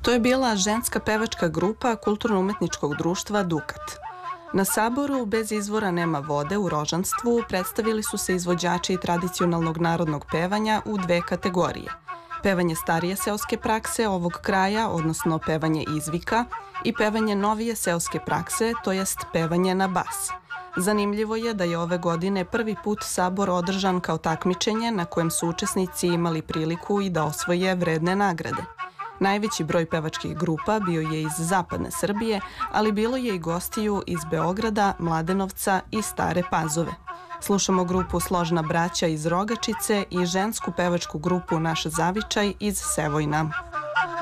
To je bila ženska pevačka grupa Kulturno-umetničkog društva Dukat. Na saboru Bez izvora nema vode u Rožanstvu predstavili su se izvođači tradicionalnog narodnog pevanja u dve kategorije. Pevanje starije seoske prakse ovog kraja, odnosno pevanje izvika, i pevanje novije seoske prakse, to jest pevanje na bas. Zanimljivo je da je ove godine prvi put sabor održan kao takmičenje na kojem su učesnici imali priliku i da osvoje vredne nagrade. Najveći broj pevačkih grupa bio je iz zapadne Srbije, ali bilo je i gostiju iz Beograda, Mladenovca i Stare Pazove. Slušamo grupu Složna braća iz Rogačice i žensku pevačku grupu Naš Zavičaj iz Sevojna.